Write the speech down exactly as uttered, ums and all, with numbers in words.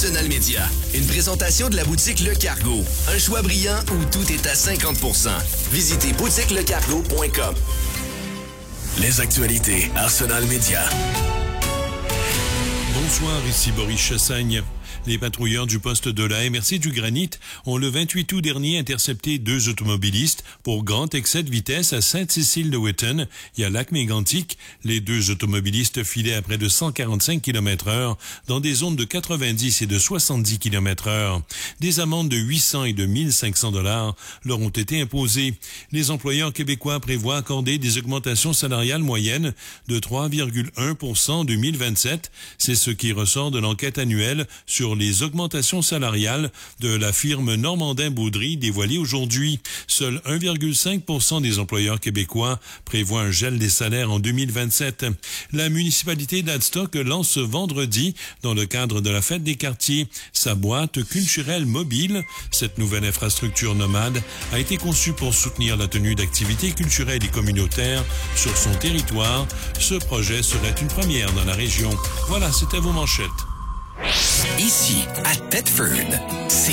Arsenal Média. Une présentation de la boutique Le Cargo. Un choix brillant où tout est à cinquante pour cent. Visitez boutique le cargo point com. Les actualités Arsenal Média. Bonsoir, ici Boris Chassagne. Les patrouilleurs du poste de la M R C du Granit ont le vingt-huit août dernier intercepté deux automobilistes pour grand excès de vitesse à Sainte-Cécile-de-Witton et à Lac-Mégantic. Les deux automobilistes filaient à près de cent quarante-cinq kilomètres heure dans des zones de quatre-vingt-dix et de soixante-dix kilomètres heure. Des amendes de huit cents et de mille cinq cents dollars leur ont été imposées. Les employeurs québécois prévoient accorder des augmentations salariales moyennes de trois virgule un pour cent en deux mille vingt-sept. C'est ce qui ressort de l'enquête annuelle sur les augmentations salariales de la firme Normandin-Baudry dévoilée aujourd'hui. Seul un virgule cinq pour cent des employeurs québécois prévoient un gel des salaires en deux mille vingt-sept. La municipalité d'Adstock lance ce vendredi, dans le cadre de la fête des quartiers, sa boîte culturelle mobile. Cette nouvelle infrastructure nomade a été conçue pour soutenir la tenue d'activités culturelles et communautaires sur son territoire. Ce projet serait une première dans la région. Voilà, c'était vos manchettes. Ici, à Thetford, c'est